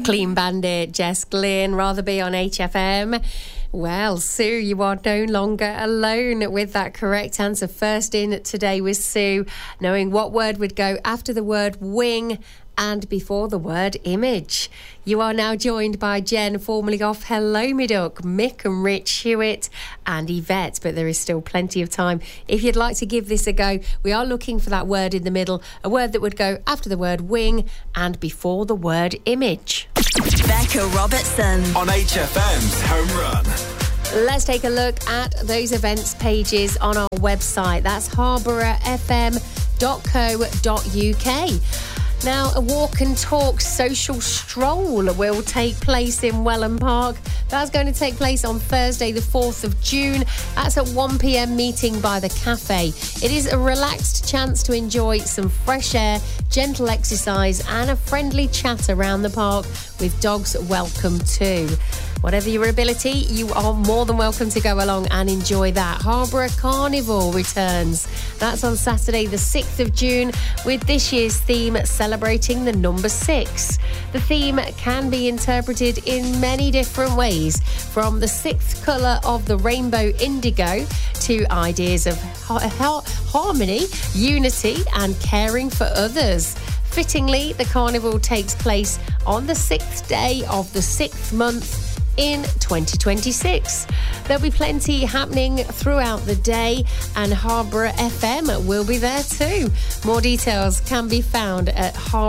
Clean Bandit, Jess Glynn, Rotherby on HFM. Well, Sue, you are no longer alone with that correct answer. First in today was Sue, knowing what word would go after the word wing and before the word image. You are now joined by Jen, formerly of Hello Me Duck, Mick and Rich Hewitt and Yvette, but there is still plenty of time. If you'd like to give this a go, we are looking for that word in the middle, a word that would go after the word wing and before the word image. Becca Robertson on HFM's Home Run. Let's take a look at those events pages on our website. That's harbourfm.co.uk. Now, a walk and talk social stroll will take place in Welland Park. That's going to take place on Thursday, the 4th of June. That's at 1 p.m, meeting by the cafe. It is a relaxed chance to enjoy some fresh air, gentle exercise and a friendly chat around the park with dogs welcome too. Whatever your ability, you are more than welcome to go along and enjoy that. Harborough Carnival returns. That's on Saturday, the 6th of June, with this year's theme celebrating the number 6. The theme can be interpreted in many different ways, from the 6th colour of the rainbow indigo to ideas of harmony, unity and caring for others. Fittingly, the carnival takes place on the 6th day of the 6th month in 2026. There'll be plenty happening throughout the day and Harbour FM will be there too. More details can be found at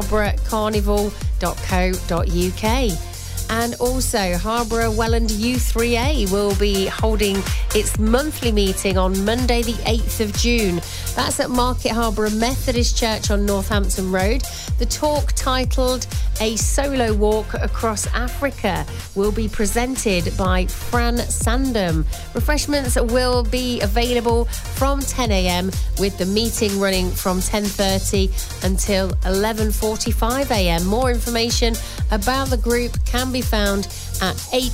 harbourcarnival.co.uk. And also, Harborough Welland U3A will be holding its monthly meeting on Monday the 8th of June. That's at Market Harborough Methodist Church on Northampton Road. The talk, titled A Solo Walk Across Africa, will be presented by Fran Sandham. Refreshments will be available from 10 a.m, with the meeting running from 10:30 until 11:45 a.m. More information about the group can be found at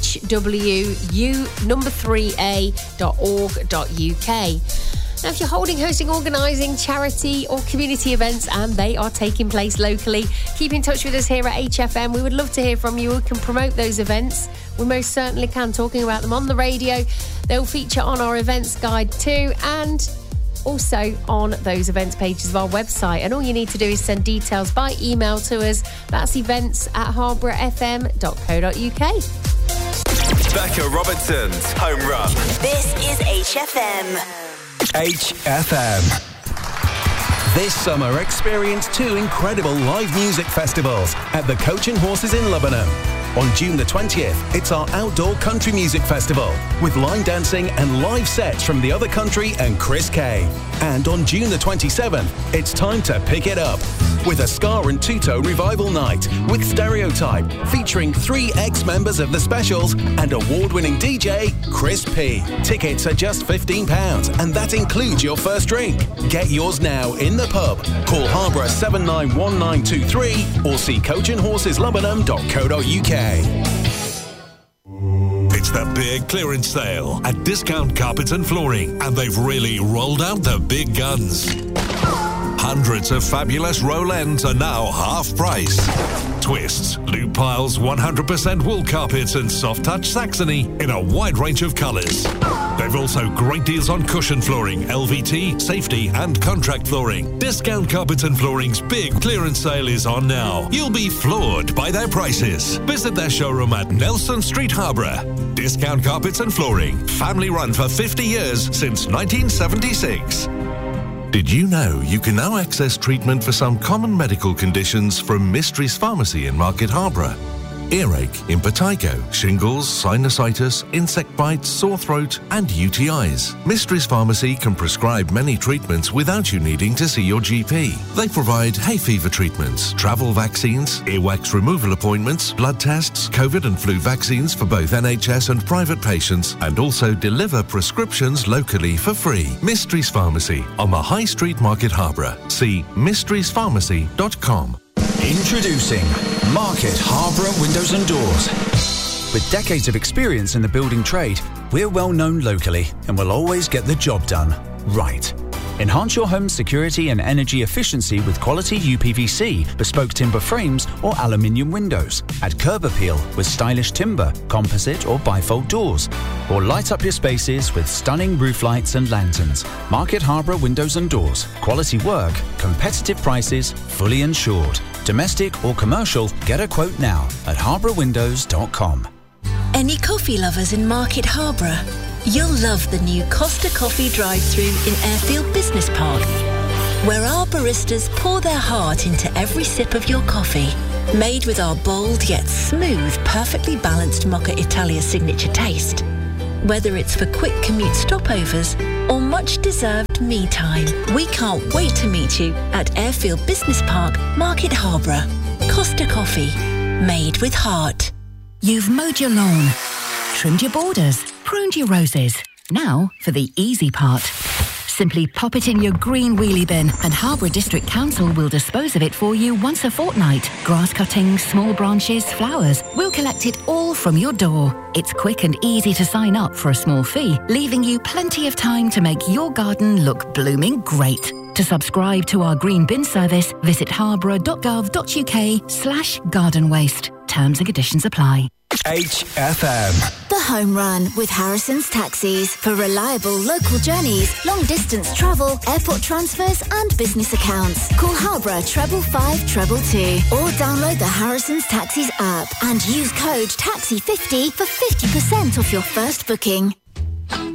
hwu3a.org.uk. Now, if you're holding, hosting, organising charity or community events and they are taking place locally, keep in touch with us here at HFM. We would love to hear from you. We can promote those events. We most certainly can, talking about them on the radio. They'll feature on our events guide too, and also on those events pages of our website. And all you need to do is send details by email to us. That's events@harbourfm.co.uk. Becca Robertson's Home Run. This is HFM. HFM. This summer, experience 2 incredible live music festivals at the Coach and Horses in Lubbock. On June the 20th, it's our outdoor country music festival with line dancing and live sets from The Other Country and Chris Kay. And on June the 27th, it's time to pick it up with a Ska and Two-Tone revival night with Stereotype, featuring 3 ex-members of The Specials and award-winning DJ Chris P. Tickets are just £15 and that includes your first drink. Get yours now in the pub. Call Harborough 791923 or see coachandhorseslubbock.co.uk. It's the big clearance sale at Discount Carpets and Flooring, and they've really rolled out the big guns. Hundreds of fabulous roll ends are now half price. Twists, loop piles, 100% wool carpets and soft touch Saxony in a wide range of colours. They've also great deals on cushion flooring, LVT, safety and contract flooring. Discount Carpets and Flooring's big clearance sale is on now. You'll be floored by their prices. Visit their showroom at Nelson Street, Harborough. Discount Carpets and Flooring, family run for 50 years since 1976. Did you know you can now access treatment for some common medical conditions from Mysteries Pharmacy in Market Harborough? Earache, impetigo, shingles, sinusitis, insect bites, sore throat and UTIs. Mysteries Pharmacy can prescribe many treatments without you needing to see your GP. They provide hay fever treatments, travel vaccines, earwax removal appointments, blood tests, COVID and flu vaccines for both NHS and private patients, and also deliver prescriptions locally for free. Mysteries Pharmacy on the High Street, Market Harborough. See mysteriespharmacy.com. Introducing Market Harborough Windows and Doors. With decades of experience in the building trade, we're well known locally and will always get the job done right. Enhance your home's security and energy efficiency with quality UPVC, bespoke timber frames or aluminium windows. Add curb appeal with stylish timber, composite or bifold doors. Or light up your spaces with stunning roof lights and lanterns. Market Harborough Windows and Doors. Quality work, competitive prices, fully insured. Domestic or commercial, get a quote now at harbourwindows.com. Any coffee lovers in Market Harborough? You'll love the new Costa Coffee drive-thru in Airfield Business Park, where our baristas pour their heart into every sip of your coffee. Made with our bold yet smooth, perfectly balanced Mocha Italia signature taste. Whether it's for quick commute stopovers or much-deserved me time, we can't wait to meet you at Airfield Business Park, Market Harborough. Costa Coffee, made with heart. You've mowed your lawn, trimmed your borders, pruned your roses. Now for the easy part. Simply pop it in your green wheelie bin and Harborough District Council will dispose of it for you once a fortnight. Grass cuttings, small branches, flowers. We'll collect it all from your door. It's quick and easy to sign up for a small fee, leaving you plenty of time to make your garden look blooming great. To subscribe to our green bin service, visit harborough.gov.uk/garden waste. Terms and conditions apply. HFM. The Home Run with Harrison's Taxis for reliable local journeys, long distance travel, airport transfers and business accounts. Call Harborough 555 222 or download the Harrison's Taxis app and use code TAXI50 for 50% off your first booking.